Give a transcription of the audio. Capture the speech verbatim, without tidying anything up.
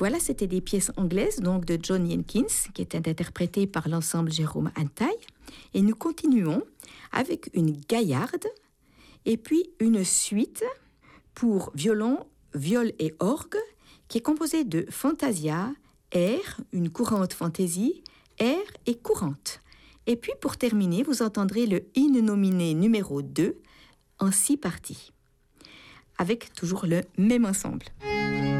Voilà, c'était des pièces anglaises, donc de John Jenkins, qui étaient interprétées par l'ensemble Jérôme Antaille. Et nous continuons avec une gaillarde et puis une suite pour violon, viol et orgue, qui est composée de fantasia, air, une courante fantaisie, air et courante. Et puis pour terminer, vous entendrez le hymne nominé numéro deux en six parties, avec toujours le même ensemble.